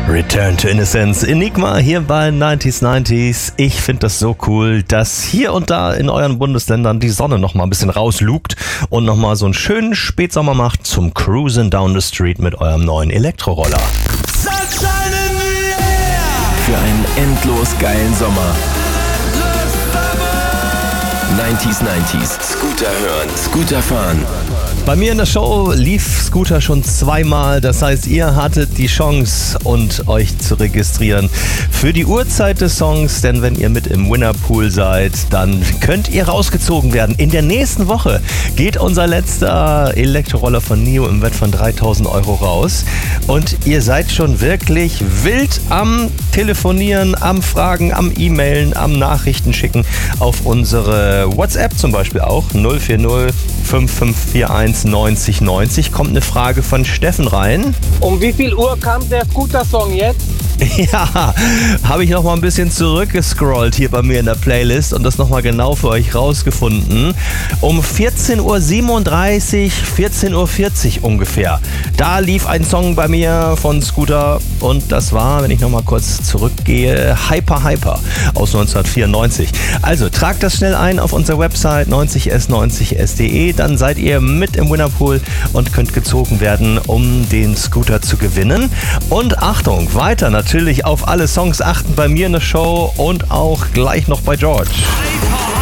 Return to Innocence, Enigma hier bei 90s. Ich finde das so cool, dass hier und da in euren Bundesländern die Sonne noch mal ein bisschen rauslugt und noch mal so einen schönen Spätsommer macht zum Cruisen down the street mit eurem neuen Elektroroller. Sunshine in the air! Für einen endlos geilen Sommer. 90s. Scooter hören, Scooter fahren. Bei mir in der Show lief Scooter schon zweimal. Das heißt, ihr hattet die Chance, euch zu registrieren für die Uhrzeit des Songs. Denn wenn ihr mit im Winnerpool seid, dann könnt ihr rausgezogen werden. In der nächsten Woche geht unser letzter Elektroroller von NIO im Wert von 3.000 Euro raus. Und ihr seid schon wirklich wild am Telefonieren, am Fragen, am E-Mailen, am Nachrichten schicken auf unsere WhatsApp zum Beispiel auch 040 5541 9090 kommt eine Frage von Steffen rein. Um wie viel Uhr kam der Scooter-Song jetzt? Ja, habe ich noch mal ein bisschen zurückgescrollt hier bei mir in der Playlist und das noch mal genau für euch rausgefunden. Um 14.37 Uhr, 14.40 Uhr ungefähr. Da lief ein Song bei mir von Scooter und das war, wenn ich noch mal kurz zurückgehe, Hyper aus 1994. Also tragt das schnell ein auf unserer Website 90s90s.de, dann seid ihr mit im Winnerpool und könnt gezogen werden, um den Scooter zu gewinnen. Und Achtung, weiter natürlich auf alle Songs achten bei mir in der Show und auch gleich noch bei George. Hyper!